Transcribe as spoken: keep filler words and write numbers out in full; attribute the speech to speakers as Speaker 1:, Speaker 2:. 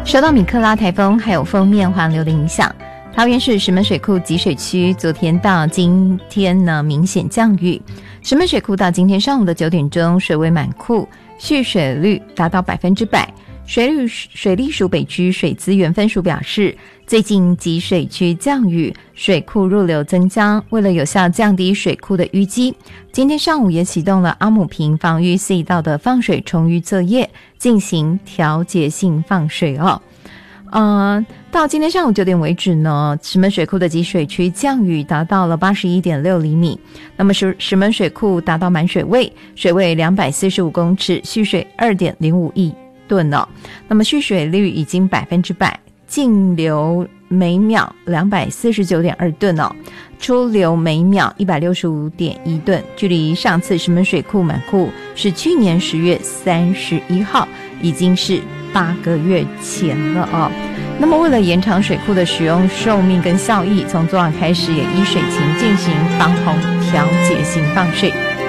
Speaker 1: 受到米克拉台风还有锋面环流的影响，桃园市石门水库集水区昨天到今天呢明显降雨。石门水库到今天上午的九点钟，水位满库，蓄水率达到百分之百。水利水利署北区水资源分署表示，最近集水区降雨，水库入流增加，为了有效降低水库的淤积，今天上午也启动了阿姆坪防御隧道的放水重淤作业，进行调节性放水哦。呃，到今天上午九点为止呢，石门水库的集水区降雨达到了 八十一点六厘米，那么石石门水库达到满水位，水位两百四十五公尺，蓄水 二点零五亿吨哦，那么蓄水率已经百分之百，净流每秒两百四十九点二吨哦，出流每秒一百六十五点一吨，距离上次石门水库满库是去年十月三十一号，已经是八个月前了哦。那么为了延长水库的使用寿命跟效益，从昨晚开始也依水情进行防洪调节性放水。